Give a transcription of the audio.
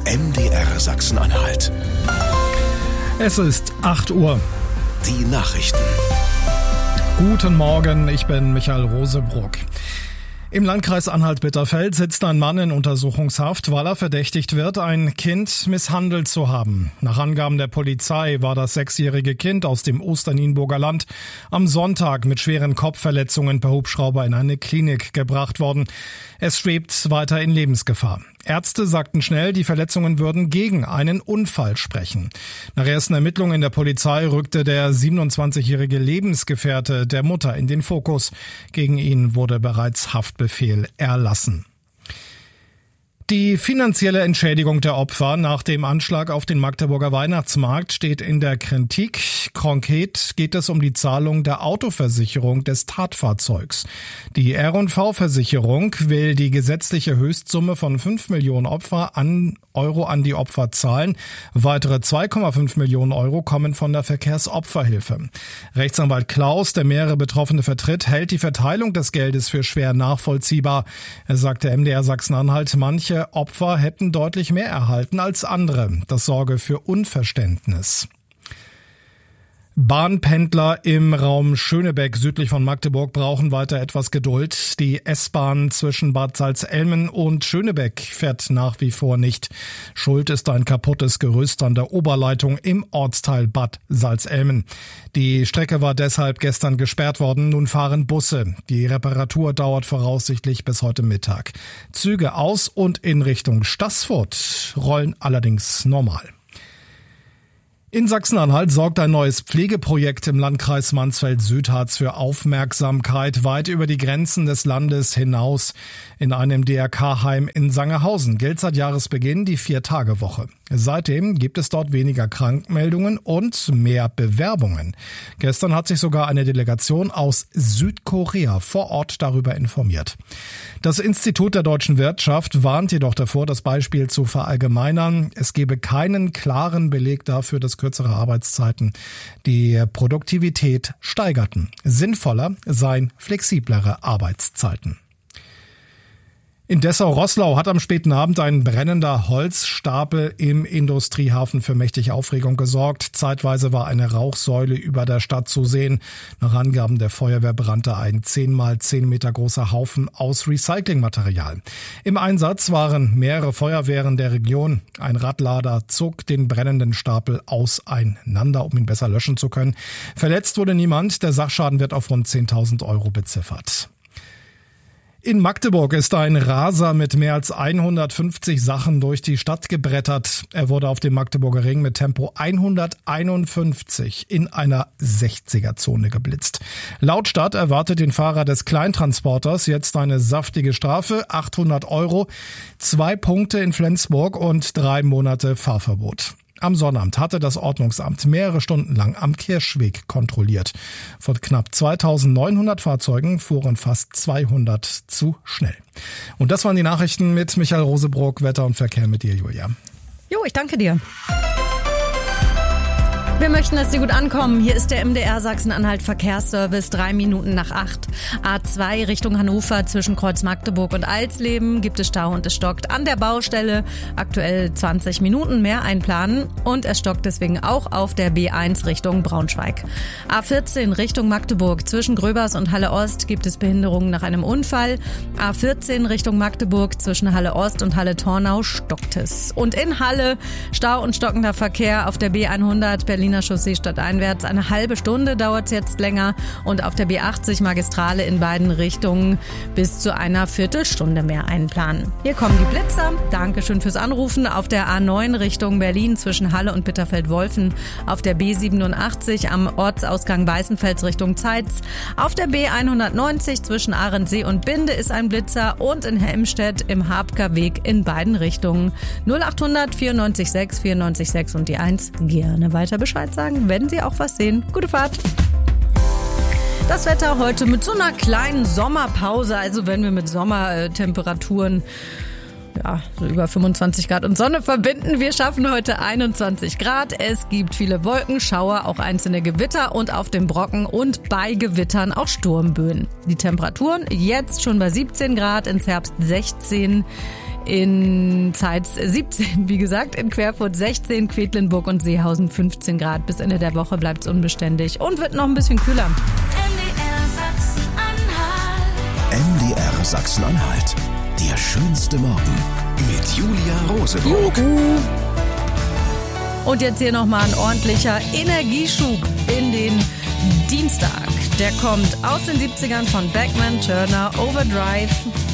MDR Sachsen-Anhalt. Es ist 8 Uhr. Die Nachrichten. Guten Morgen, ich bin Michael Rosebruck. Im Landkreis Anhalt-Bitterfeld sitzt ein Mann in Untersuchungshaft, weil er verdächtigt wird, ein Kind misshandelt zu haben. Nach Angaben der Polizei war das 6-jährige Kind aus dem Osternienburger Land am Sonntag mit schweren Kopfverletzungen per Hubschrauber in eine Klinik gebracht worden. Es schwebt weiter in Lebensgefahr. Ärzte sagten schnell, die Verletzungen würden gegen einen Unfall sprechen. Nach ersten Ermittlungen in der Polizei rückte der 27-jährige Lebensgefährte der Mutter in den Fokus. Gegen ihn wurde bereits Haftbefehl erlassen. Die finanzielle Entschädigung der Opfer nach dem Anschlag auf den Magdeburger Weihnachtsmarkt steht in der Kritik. Konkret geht es um die Zahlung der Autoversicherung des Tatfahrzeugs. Die R&V-Versicherung will die gesetzliche Höchstsumme von 5 Millionen Euro an die Opfer zahlen. Weitere 2,5 Millionen Euro kommen von der Verkehrsopferhilfe. Rechtsanwalt Klaus, der mehrere Betroffene vertritt, hält die Verteilung des Geldes für schwer nachvollziehbar. Er sagte MDR Sachsen-Anhalt, manche Opfer hätten deutlich mehr erhalten als andere. Das sorge für Unverständnis. Bahnpendler im Raum Schönebeck südlich von Magdeburg brauchen weiter etwas Geduld. Die S-Bahn zwischen Bad Salzelmen und Schönebeck fährt nach wie vor nicht. Schuld ist ein kaputtes Gerüst an der Oberleitung im Ortsteil Bad Salzelmen. Die Strecke war deshalb gestern gesperrt worden. Nun fahren Busse. Die Reparatur dauert voraussichtlich bis heute Mittag. Züge aus und in Richtung Staßfurt rollen allerdings normal. In Sachsen-Anhalt sorgt ein neues Pflegeprojekt im Landkreis Mansfeld-Südharz für Aufmerksamkeit weit über die Grenzen des Landes hinaus. In einem DRK-Heim in Sangerhausen gilt seit Jahresbeginn die 4-Tage-Woche. Seitdem gibt es dort weniger Krankmeldungen und mehr Bewerbungen. Gestern hat sich sogar eine Delegation aus Südkorea vor Ort darüber informiert. Das Institut der deutschen Wirtschaft warnt jedoch davor, das Beispiel zu verallgemeinern. Es gebe keinen klaren Beleg dafür, dass kürzere Arbeitszeiten die Produktivität steigerten. Sinnvoller seien flexiblere Arbeitszeiten. In Dessau-Roßlau hat am späten Abend ein brennender Holzstapel im Industriehafen für mächtige Aufregung gesorgt. Zeitweise war eine Rauchsäule über der Stadt zu sehen. Nach Angaben der Feuerwehr brannte ein 10 mal 10 Meter großer Haufen aus Recyclingmaterial. Im Einsatz waren mehrere Feuerwehren der Region. Ein Radlader zog den brennenden Stapel auseinander, um ihn besser löschen zu können. Verletzt wurde niemand. Der Sachschaden wird auf rund 10.000 Euro beziffert. In Magdeburg ist ein Raser mit mehr als 150 Sachen durch die Stadt gebrettert. Er wurde auf dem Magdeburger Ring mit Tempo 151 in einer 60er-Zone geblitzt. Laut Stadt erwartet den Fahrer des Kleintransporters jetzt eine saftige Strafe, 800 Euro, 2 Punkte in Flensburg und 3 Monate Fahrverbot. Am Sonnabend hatte das Ordnungsamt mehrere Stunden lang am Kirschweg kontrolliert. Von knapp 2.900 Fahrzeugen fuhren fast 200 zu schnell. Und das waren die Nachrichten mit Michael Rosebruck, Wetter und Verkehr mit dir, Julia. Jo, ich danke dir. Wir möchten, dass Sie gut ankommen. Hier ist der MDR Sachsen-Anhalt Verkehrsservice, 3 Minuten nach 8. A2 Richtung Hannover zwischen Kreuz Magdeburg und Alsleben gibt es Stau und es stockt an der Baustelle. Aktuell 20 Minuten mehr einplanen und es stockt deswegen auch auf der B1 Richtung Braunschweig. A14 Richtung Magdeburg zwischen Gröbers und Halle Ost gibt es Behinderungen nach einem Unfall. A14 Richtung Magdeburg zwischen Halle Ost und Halle Tornau stockt es. Und in Halle Stau und stockender Verkehr auf der B100 Berliner Chaussee stadteinwärts. Eine halbe Stunde dauert es jetzt länger und auf der B80 Magistrale in beiden Richtungen bis zu einer Viertelstunde mehr einplanen. Hier kommen die Blitzer. Dankeschön fürs Anrufen. Auf der A9 Richtung Berlin zwischen Halle und Bitterfeld-Wolfen. Auf der B87 am Ortsausgang Weißenfels Richtung Zeitz. Auf der B190 zwischen Ahrensee und Binde ist ein Blitzer und in Helmstedt im Habker Weg in beiden Richtungen. 0800 94 6 94 6 und die 1. Gerne weiter Bescheid sagen, wenn Sie auch was sehen. Gute Fahrt! Das Wetter heute mit so einer kleinen Sommerpause, also wenn wir mit Sommertemperaturen so über 25 Grad und Sonne verbinden. Wir schaffen heute 21 Grad. Es gibt viele Wolken, Schauer, auch einzelne Gewitter und auf dem Brocken und bei Gewittern auch Sturmböen. Die Temperaturen jetzt schon bei 17 Grad, ins Herbst 16, In Zeitz 17, wie gesagt, in Querfurt 16, Quedlinburg und Seehausen 15 Grad. Bis Ende der Woche bleibt es unbeständig und wird noch ein bisschen kühler. MDR Sachsen-Anhalt. Der schönste Morgen mit Julia Rosenburg. Und jetzt hier nochmal ein ordentlicher Energieschub in den Dienstag. Der kommt aus den 70ern von Beckman Turner, Overdrive.